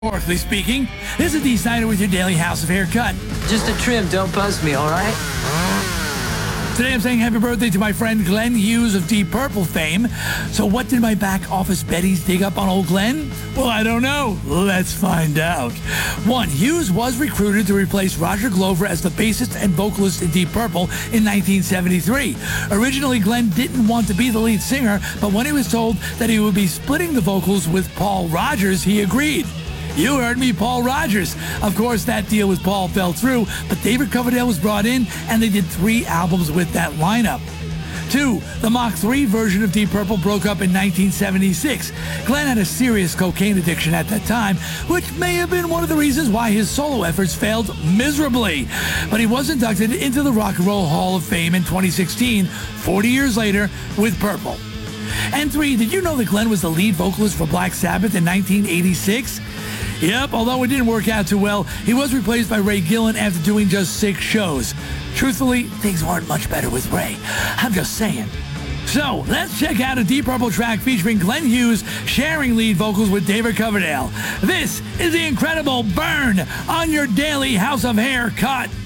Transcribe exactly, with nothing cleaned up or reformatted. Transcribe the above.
Metaphorically speaking, this is Dee Snider with your daily House of Haircut. Just a trim, don't buzz me, all right? Today I'm saying happy birthday to my friend Glenn Hughes of Deep Purple fame. So what did my back office Betties dig up on old Glenn? Well, I don't know. Let's find out. One, Hughes was recruited to replace Roger Glover as the bassist and vocalist in Deep Purple in nineteen seventy-three. Originally, Glenn didn't want to be the lead singer, but when he was told that he would be splitting the vocals with Paul Rodgers, he agreed. You heard me, Paul Rodgers. Of course, that deal with Paul fell through, but David Coverdale was brought in, and they did three albums with that lineup. Two, the Mach three version of Deep Purple broke up in nineteen seventy-six. Glenn had a serious cocaine addiction at that time, which may have been one of the reasons why his solo efforts failed miserably. But he was inducted into the Rock and Roll Hall of Fame in twenty sixteen, forty years later, with Purple. And three, did you know that Glenn was the lead vocalist for Black Sabbath in nineteen eighty-six? Yep, although it didn't work out too well, he was replaced by Ray Gillen after doing just six shows. Truthfully, things weren't much better with Ray. I'm just saying. So, let's check out a Deep Purple track featuring Glenn Hughes sharing lead vocals with David Coverdale. This is the incredible Burn on your daily House of Hair Cut.